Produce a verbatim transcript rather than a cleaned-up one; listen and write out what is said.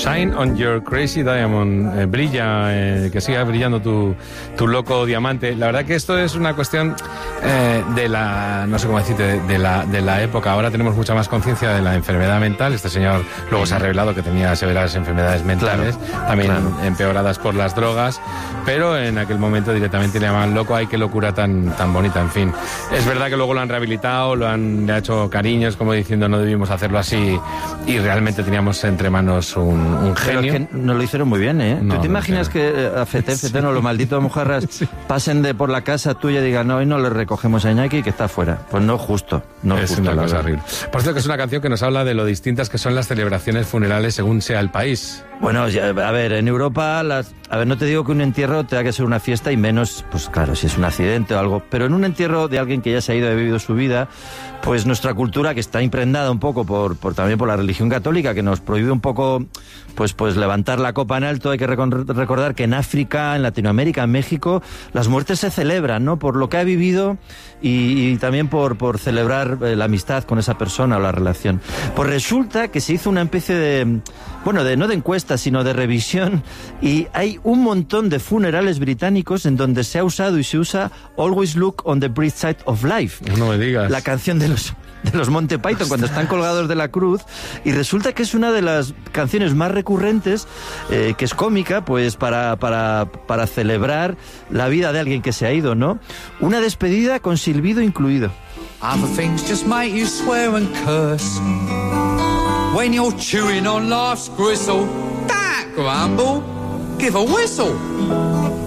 Shine on your crazy diamond. Eh, brilla, eh, que siga brillando tu, tu loco diamante. La verdad que esto es una cuestión eh, de la, no sé cómo decirte, de, de, la, de la época. Ahora tenemos mucha más conciencia de la enfermedad mental. Este señor luego se ha revelado que tenía severas enfermedades mentales, claro, también claro. empeoradas por las drogas, pero en aquel momento directamente le llamaban loco. Ay, qué locura tan, tan bonita, en fin. Es verdad que luego lo han rehabilitado, lo han, le ha hecho cariños, como diciendo no debimos hacerlo así, y realmente teníamos entre manos un, un genio. Pero es que no lo hicieron muy bien, ¿eh? No, ¿Tú te imaginas pero... que a Fete, Fete, no, los malditos mojarras sí. pasen de por la casa tuya y digan, no, hoy no le recogemos a Iñaki que está fuera? Pues no justo, no es justo. Una cosa horrible. Por cierto, que es una canción que nos habla de lo distintas que son las celebraciones funerales según sea el país. Bueno, ya, a ver, en Europa, las, a ver, no te digo que un entierro tenga que ser una fiesta y menos, pues claro, si es un accidente o algo, pero en un entierro de alguien que ya se ha ido y ha vivido su vida, pues nuestra cultura, que está impregnada un poco por, por también por la religión católica, que nos prohíbe un poco, pues, pues levantar la copa en alto. Hay que recordar que en África, en Latinoamérica, en México, las muertes se celebran, ¿no? Por lo que ha vivido y, y también por, por celebrar eh, la amistad con esa persona o la relación. Pues resulta que se hizo una especie de, bueno, de no de encuesta, sino de revisión, y hay un montón de funerales británicos en donde se ha usado y se usa Always Look on the Bright Side of Life. No me digas. La canción de los de los Monty Python cuando están colgados de la cruz, y resulta que es una de las canciones más recurrentes, eh, que es cómica, pues para, para, para celebrar la vida de alguien que se ha ido, ¿no? Una despedida con silbido incluido. Other things just make you swear and curse when you're chewing on life's gristle. That grumble, give a whistle.